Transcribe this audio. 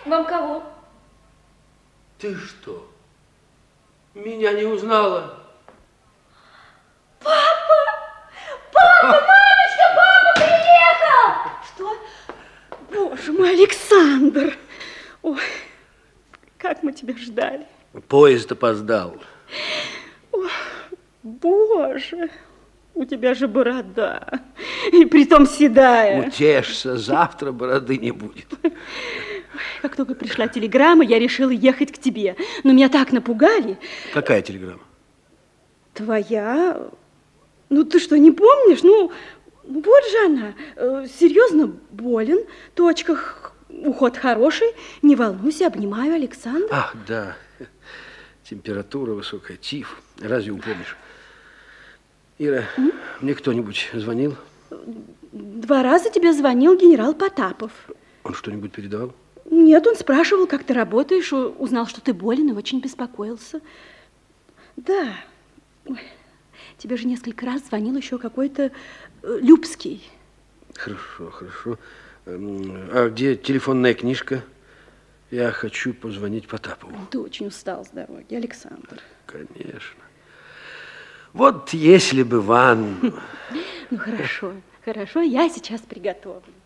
Вам кого? Ты что, меня не узнала? Папа! Папа, мамочка, папа приехал! Что? Боже мой, Александр! Ой, как мы тебя ждали. Поезд опоздал. Ой, Боже, у тебя же борода, и притом седая. Утешься, завтра бороды не будет. Как только пришла телеграмма, я решила ехать к тебе. Но меня так напугали. Какая телеграмма? Твоя? Ну, ты что, не помнишь? Ну, вот же она. Серьезно болен, точка, уход хороший. Не волнуйся, обнимаю, Александр. Ах, да. Температура высокая, тиф. Разве упомнишь? Ира, мне кто-нибудь звонил? 2 раза тебе звонил генерал Потапов. Он что-нибудь передавал? Нет, он спрашивал, как ты работаешь, узнал, что ты болен и очень беспокоился. Да. Ой, тебе же несколько раз звонил еще какой-то Любский. Хорошо, хорошо. А где телефонная книжка? Я хочу позвонить Потапову. Ты очень устал с дороги, Александр. Конечно. Вот если бы ванну. Ну, хорошо, хорошо, я сейчас приготовлю.